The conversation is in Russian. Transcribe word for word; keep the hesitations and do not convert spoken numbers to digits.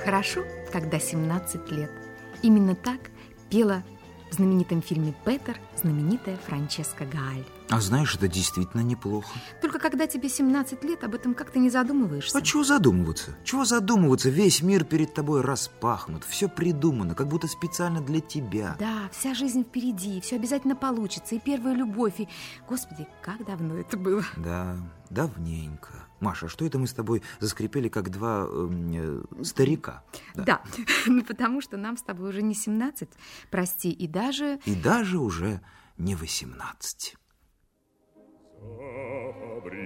Хорошо, когда семнадцать лет. Именно так пела в знаменитом фильме «Петер» знаменитая Франческа Гааль. А знаешь, это действительно неплохо. Только когда тебе семнадцать лет, об этом как-то не задумываешься. А чего задумываться? Чего задумываться? Весь мир перед тобой распахнут. Все придумано, как будто специально для тебя. Да, вся жизнь впереди, все обязательно получится. И первая любовь, и... Господи, как давно это было. Да, давненько. Маша, что это мы с тобой заскрипели, как два э, старика? Да, да. Ну потому что нам с тобой уже не семнадцать, прости, и даже... И даже уже не восемнадцать.